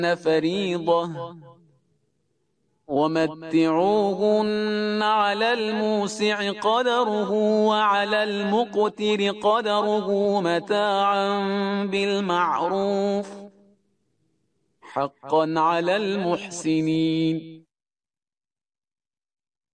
فريضة ومتعوهن على الموسع قدره وعلى المقتر قدره متاعا بالمعروف حقا على المحسنين.